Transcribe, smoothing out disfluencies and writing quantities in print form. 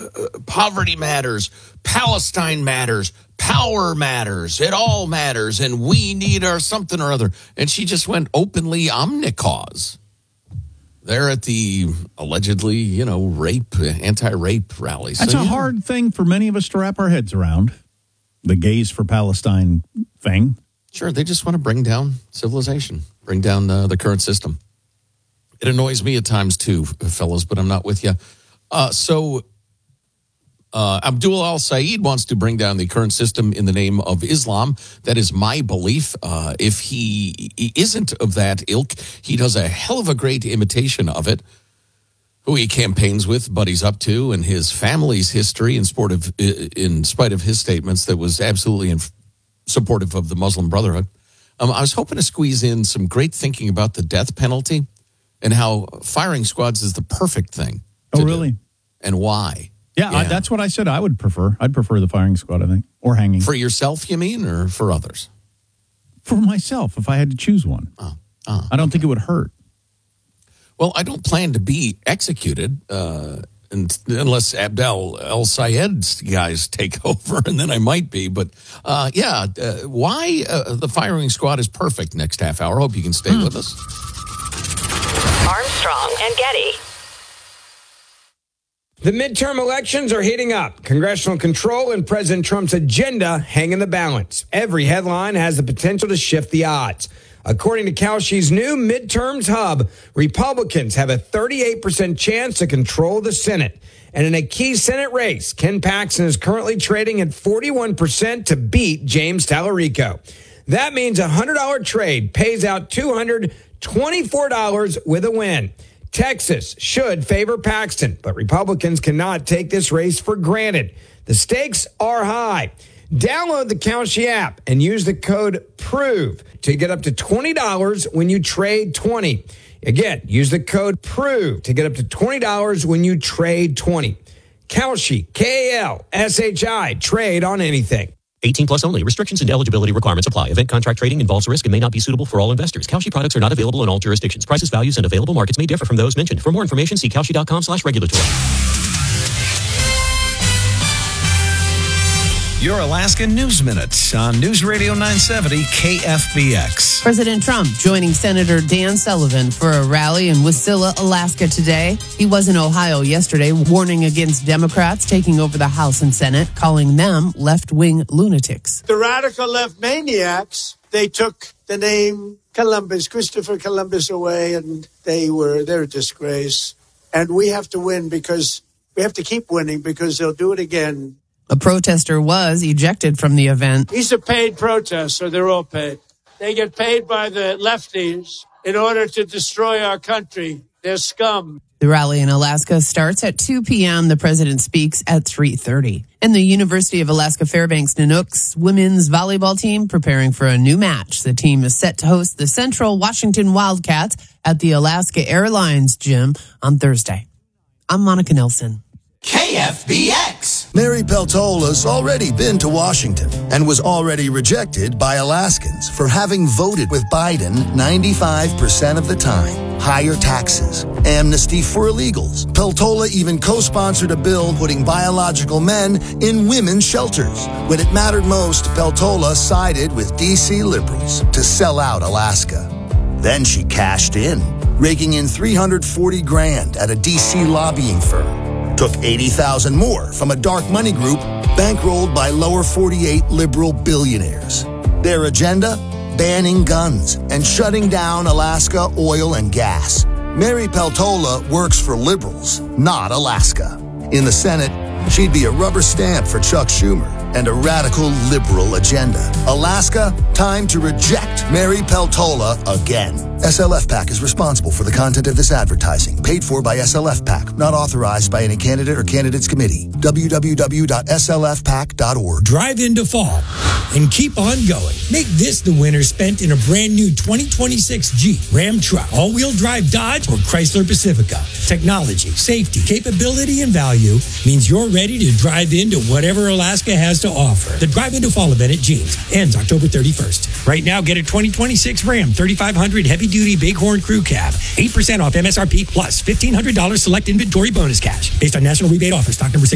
poverty matters, Palestine matters, power matters, it all matters, and we need our something or other. And she just went openly omnicause. They're at the allegedly, anti-rape rally. That's a hard thing for many of us to wrap our heads around, the Gays for Palestine thing. Sure, they just want to bring down civilization, bring down the current system. It annoys me at times too, fellas, but I'm not with you. Abdul al-Sayed wants to bring down the current system in the name of Islam. That is my belief. If he isn't of that ilk, he does a hell of a great imitation of it. Who he campaigns with, but he's up to, and his family's history in spite of his statements that was absolutely supportive of the Muslim Brotherhood. I was hoping to squeeze in some great thinking about the death penalty and how firing squads is the perfect thing. Oh, really? And why? Yeah. That's what I said I would prefer. I'd prefer the firing squad, I think, or hanging. For yourself, you mean, or for others? For myself, if I had to choose one. I don't think it would hurt. Well, I don't plan to be executed unless Abdel al-Sayed's guys take over, and then I might be. But, why the firing squad is perfect next half hour. Hope you can stay with us. Armstrong and Getty. The midterm elections are heating up. Congressional control and President Trump's agenda hang in the balance. Every headline has the potential to shift the odds. According to Kalshi's new midterms hub, Republicans have a 38% chance to control the Senate. And in a key Senate race, Ken Paxton is currently trading at 41% to beat James Tallarico. That means a $100 trade pays out $224 with a win. Texas should favor Paxton, but Republicans cannot take this race for granted. The stakes are high. Download the Kalshi app and use the code PROVE to get up to $20 when you trade 20. Again, use the code PROVE to get up to $20 when you trade 20. Kalshi, Kalshi, trade on anything. 18 plus only. Restrictions and eligibility requirements apply. Event contract trading involves risk and may not be suitable for all investors. Kalshi products are not available in all jurisdictions. Prices, values, and available markets may differ from those mentioned. For more information, see Kalshi.com/regulatory. Your Alaska News Minute on News Radio 970 KFBX. President Trump joining Senator Dan Sullivan for a rally in Wasilla, Alaska today. He was in Ohio yesterday, warning against Democrats taking over the House and Senate, calling them left-wing lunatics. The radical left maniacs, they took the name Columbus, Christopher Columbus away, and they're a disgrace. And we have to win because we have to keep winning because they'll do it again. A protester was ejected from the event. He's a paid protester. They're all paid. They get paid by the lefties in order to destroy our country. They're scum. The rally in Alaska starts at 2 p.m. The president speaks at 3:30. And the University of Alaska Fairbanks Nanooks women's volleyball team preparing for a new match. The team is set to host the Central Washington Wildcats at the Alaska Airlines Gym on Thursday. I'm Monica Nelson. KFBX. Mary Peltola's already been to Washington and was already rejected by Alaskans for having voted with Biden 95% of the time. Higher taxes, amnesty for illegals. Peltola even co-sponsored a bill putting biological men in women's shelters. When it mattered most, Peltola sided with D.C. liberals to sell out Alaska. Then she cashed in, raking in $340,000 at a D.C. lobbying firm. Took $80,000 more from a dark money group bankrolled by lower 48 liberal billionaires. Their agenda? Banning guns and shutting down Alaska oil and gas. Mary Peltola works for liberals, not Alaska. In the Senate, she'd be a rubber stamp for Chuck Schumer and a radical liberal agenda. Alaska, time to reject Mary Peltola again. SLF PAC is responsible for the content of this advertising. Paid for by SLF PAC. Not authorized by any candidate or candidates committee. www.slfpac.org. Drive into fall and keep on going. Make this the winter spent in a brand new 2026 Jeep, Ram truck, all-wheel drive Dodge, or Chrysler Pacifica. Technology, safety, capability, and value means you're ready to drive into whatever Alaska has to offer. The Drive into Fall event at Jeans ends October 31st. Right now, get a 2026 Ram 3500 heavy-duty Bighorn Crew Cab, 8% off MSRP plus $1,500 select inventory bonus cash based on national rebate offer. Stock number 6.